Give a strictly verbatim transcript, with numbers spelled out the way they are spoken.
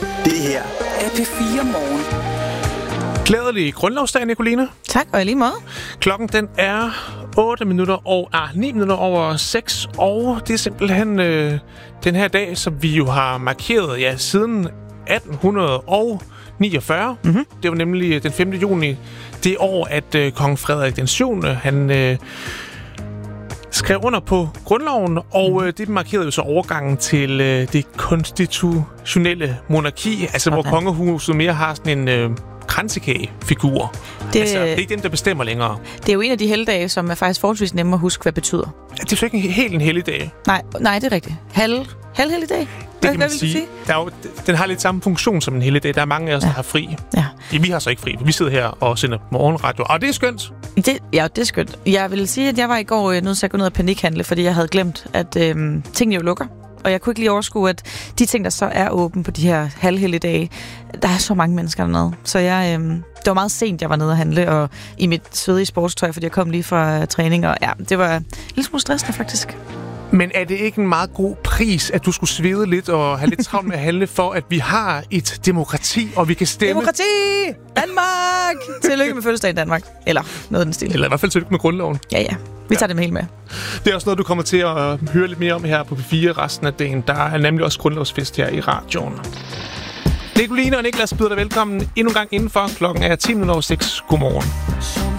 Det her er P fire Morgen. Glædelig grundlovsdag, Nicoline. Tak, og i lige måde. Klokken den er otte minutter og ah, ni minutter over seks, og det er simpelthen øh, den her dag, som vi jo har markeret ja, siden atten niogfyrre. Mm-hmm. Det var nemlig den femte juni det år, at øh, kong Frederik den syvende han øh, skrev under på grundloven, og øh, det markerede jo så overgangen til øh, det konstitutionelle monarki, altså okay. hvor kongehuset mere har sådan en øh, kransekagefigur. Det, altså, det er ikke dem, der bestemmer længere. Det er jo en af de helligdage, som er faktisk forholdsvis nemme at huske, hvad betyder. Det er jo ikke en, helt en helligdag. Nej, nej, det er rigtigt. Halv, halvhelligdag? Det hvad, kan man hvad sige. sige? Der er jo, den har lidt samme funktion som en helligdag. Der er mange af os, ja. der har fri. Ja. Ja, vi har så ikke fri. Vi sidder her og sender morgenradio. Og det er skønt. Det, ja, det er skønt. Jeg vil sige, at jeg var i går øh, nødt til at gå ned og panikhandle, fordi jeg havde glemt, at øh, tingene jo lukker. Og jeg kunne ikke lige overskue, at de ting, der så er åbne på de her halvhelligdage, der er så mange mennesker dernede. Så jeg, øh, det var meget sent, jeg var nede og handle, og i mit svedige sportstøj, fordi jeg kom lige fra træning, og ja, det var en lille smule stressende faktisk. Men er det ikke en meget god pris, at du skulle svede lidt og have lidt travlt med at handle for, at vi har et demokrati, og vi kan stemme? Demokrati! Danmark! Tillykke med fødselsdagen Danmark. Eller noget af den stil. Eller i hvert fald tillykke med grundloven. Ja, ja. Vi tager dem helt med. Det er også noget, du kommer til at høre lidt mere om her på P fire resten af dagen. Der er nemlig også grundlovsfest her i radioen. Nicoline og Niklas byder dig velkommen endnu en gang indenfor. Klokken er ti minutter over seks. Godmorgen.